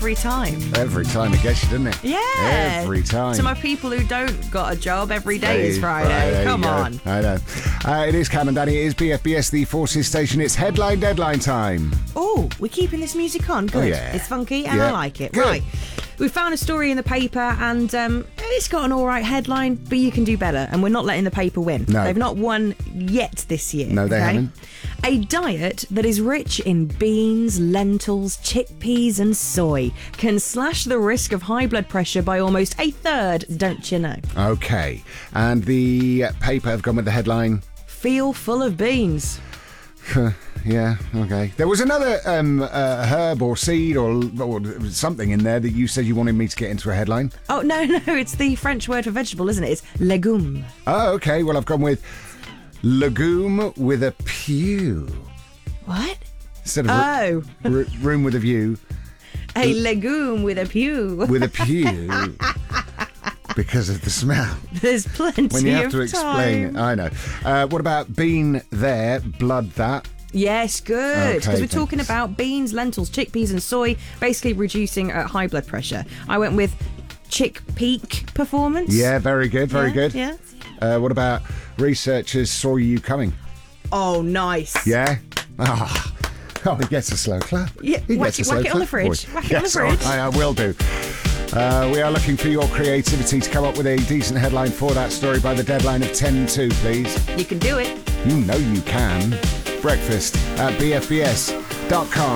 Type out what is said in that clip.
every time. Every time it gets you, doesn't it? Yeah. Every time. To my people who don't got a job, every day is Friday. Come on. I know. It is Cam and Danny. It is BFBS, the Forces Station. It's headline deadline time. Oh, we're keeping this music on. Good. Oh, yeah. It's funky and Yeah. I like it. Good. Right. We found a story in the paper and it's got an all right headline, but you can do better. And we're not letting the paper win. No. They've not won yet this year. No, they haven't. A diet that is rich in beans, lentils, chickpeas and soy can slash the risk of high blood pressure by almost a third, don't you know? Okay. And the paper have gone with the headline. Feel full of beans. Yeah, okay. There was another herb or seed or something in there that you said you wanted me to get into a headline. Oh, no, it's the French word for vegetable, isn't it? It's légume. Oh, okay. Well, I've gone with legume with a pew. What? Instead of room with a view. A legume with a pew. With a pew. Because of the smell. There's plenty of time. When you have to explain it. I know. What about bean there, blood that? Yes, good. Because Okay, we're talking about beans, lentils, chickpeas and soy, basically reducing high blood pressure. I went with chick peak performance. Yeah, very good, very good. Yeah. What about researchers saw you coming? Oh, nice. Yeah? Oh, he gets a slow clap. Yeah, He whack gets a it slow on the clap. fridge. Boy. Whack it on the Yes, all right, fridge. I will do. We are looking for your creativity to come up with a decent headline for that story by the deadline of 10:02, please. You can do it. You know you can. Breakfast at bfbs.com.